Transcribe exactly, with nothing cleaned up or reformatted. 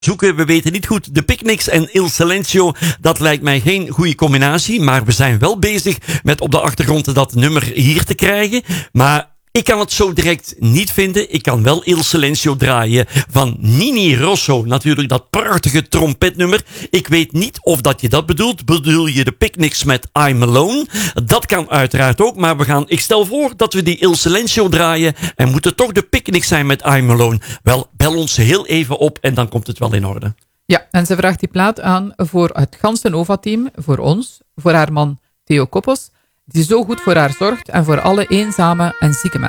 Zoeken, we weten niet goed. De Picnics en Il Silencio, dat lijkt mij geen goede combinatie. Maar we zijn wel bezig met op de achtergrond dat nummer hier te krijgen. Maar ik kan het zo direct niet vinden. Ik kan wel Il Silencio draaien van Nini Rosso. Natuurlijk dat prachtige trompetnummer. Ik weet niet of dat je dat bedoelt. Bedoel je de Picnics met I'm Alone? Dat kan uiteraard ook. Maar we gaan, ik stel voor dat we die Il Silencio draaien. En moeten toch de Picnics zijn met I'm Alone. Wel, bel ons heel even op en dan komt het wel in orde. Ja, en ze vraagt die plaat aan voor het ganse Nova-team. Voor ons, voor haar man Theo Koppels, die zo goed voor haar zorgt en voor alle eenzame en zieke mensen.